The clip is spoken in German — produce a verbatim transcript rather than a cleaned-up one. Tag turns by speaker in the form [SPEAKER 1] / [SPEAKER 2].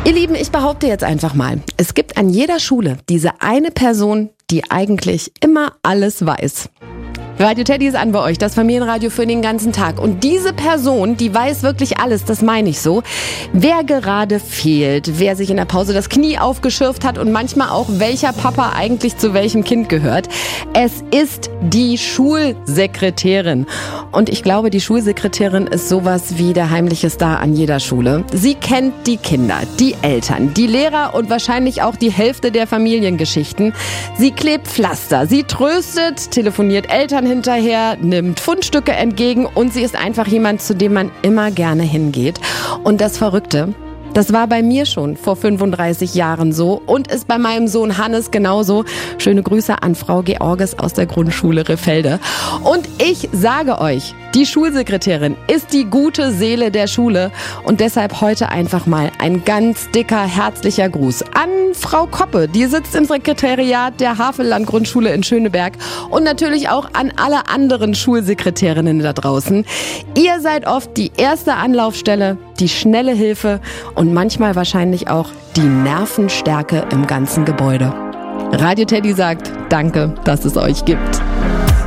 [SPEAKER 1] Ihr Lieben, ich behaupte jetzt einfach mal, es gibt an jeder Schule diese eine Person, die eigentlich immer alles weiß. Radio Teddy ist an bei euch, das Familienradio für den ganzen Tag. Und diese Person, die weiß wirklich alles, das meine ich so. Wer gerade fehlt, wer sich in der Pause das Knie aufgeschürft hat und manchmal auch welcher Papa eigentlich zu welchem Kind gehört. Es ist die Schulsekretärin. Und ich glaube, die Schulsekretärin ist sowas wie der heimliche Star an jeder Schule. Sie kennt die Kinder, die Eltern, die Lehrer und wahrscheinlich auch die Hälfte der Familiengeschichten. Sie klebt Pflaster, sie tröstet, telefoniert Eltern hinterher, nimmt Fundstücke entgegen und sie ist einfach jemand, zu dem man immer gerne hingeht. Und das Verrückte, das war bei mir schon vor fünfunddreißig Jahren so und ist bei meinem Sohn Hannes genauso. Schöne Grüße an Frau Georges aus der Grundschule Rehfelde. Und ich sage euch, die Schulsekretärin ist die gute Seele der Schule und deshalb heute einfach mal ein ganz dicker, herzlicher Gruß an Frau Koppe. Die sitzt im Sekretariat der Havelland-Grundschule in Schöneberg und natürlich auch an alle anderen Schulsekretärinnen da draußen. Ihr seid oft die erste Anlaufstelle, die schnelle Hilfe und manchmal wahrscheinlich auch die Nervenstärke im ganzen Gebäude. Radio Teddy sagt, danke, dass es euch gibt.